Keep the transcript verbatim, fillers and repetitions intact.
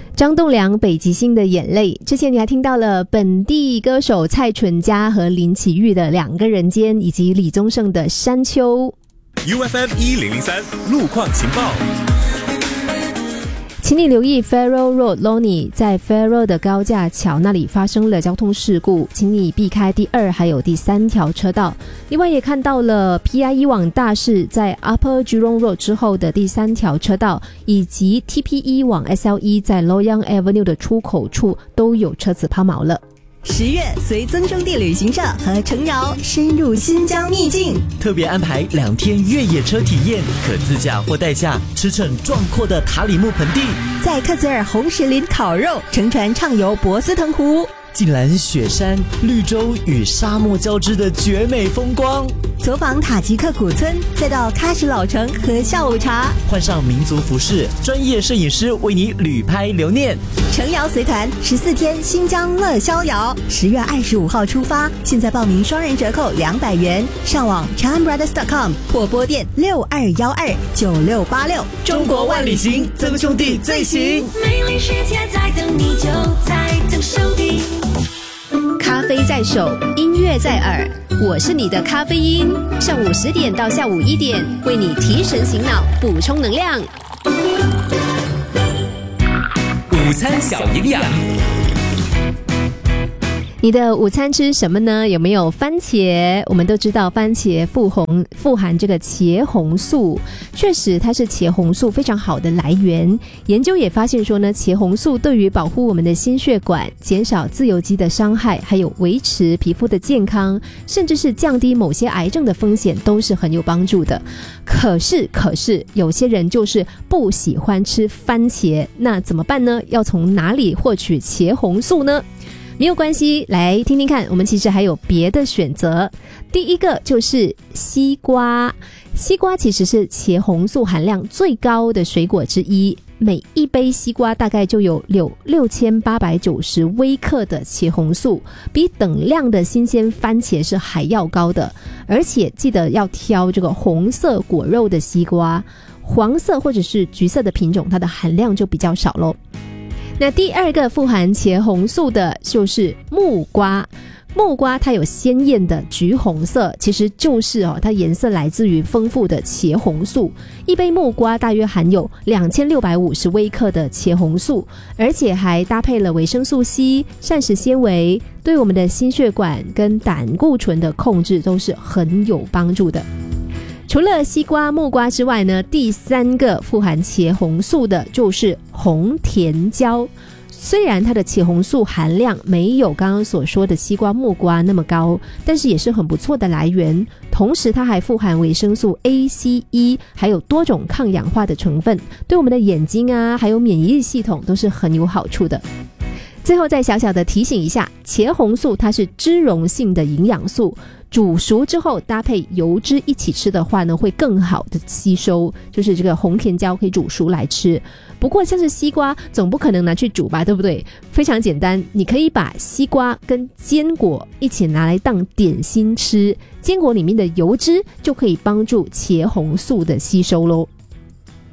张栋梁北极星的眼泪，之前你还听到了本地歌手蔡淳佳和林启玉的两个人间，以及李宗盛的山丘。 U F M 一零零三路况情报， 请你留意 Farrow Road Lonely 在 Farrow 的高架桥那里发生了交通事故，请你避开第二还有第三条车道。另外也看到了 P I E 往大市在 Upper Jurong Road 之后的第三条车道，以及 T P E 往 S L E 在 Loyang Avenue 的出口处都有车子抛锚了。 十月随增中地旅行社和程瑶深入新疆秘境， 特别安排两天越野车体验，可自驾或代驾驰骋壮阔的塔里木盆地， 在克孜尔红石林烤肉，乘船畅游博斯腾湖， 近览雪山、绿洲与沙漠交织的绝美风光， 走访塔吉克古村，再到喀什老城喝下午茶， 换上民族服饰，专业摄影师为你旅拍留念。 程瑶随团十四天新疆乐逍遥，十月二十五号出发，现在报名双人折扣两百元，上网 charm brothers dot com 或拨电六二一二九六八六。 中国万里行，曾兄弟最行。 美丽世界在等你，就在等收听。 咖啡在手，音乐在耳，我是你的咖啡因。上午十点到下午一点，为你提神醒脑，补充能量。 午餐小营养， 你的午餐吃什么呢？有没有番茄？我们都知道番茄富红富含这个茄红素，确实它是茄红素非常好的来源。研究也发现说呢，茄红素对于保护我们的心血管、减少自由基的伤害，还有维持皮肤的健康，甚至是降低某些癌症的风险，都是很有帮助的。可是可是有些人就是不喜欢吃番茄，那怎么办呢？要从哪里获取茄红素呢？没有关系，来听听看，我们其实还有别的选择。第一个就是西瓜，西瓜其实是茄红素含量最高的水果之一，每一杯西瓜大概就有六千八百九十微克的茄红素，比等量的新鲜番茄是还要高的。而且记得要挑这个红色果肉的西瓜，黄色或者是橘色的品种，它的含量就比较少咯。那第二个富含茄红素的就是木瓜，木瓜它有鲜艳的橘红色，其实就是哦，它颜色来自于丰富的茄红素。一杯木瓜大约含有两千六百五十微克的茄红素，而且还搭配了维生素 C、膳食纤维，对我们的心血管跟胆固醇的控制都是很有帮助的。除了西瓜、木瓜之外呢，第三个富含茄红素的就是红甜椒。虽然它的茄红素含量没有刚刚所说的西瓜、木瓜那么高，但是也是很不错的来源。同时它还富含维生素 A、C、E， 还有多种抗氧化的成分，对我们的眼睛啊，还有免疫系统都是很有好处的。最后再小小的提醒一下，茄红素它是脂溶性的营养素，煮熟之后搭配油脂一起吃的话呢，会更好的吸收，就是这个红甜椒可以煮熟来吃。不过像是西瓜总不可能拿去煮吧，对不对？非常简单，你可以把西瓜跟坚果一起拿来当点心吃，坚果里面的油脂就可以帮助茄红素的吸收咯。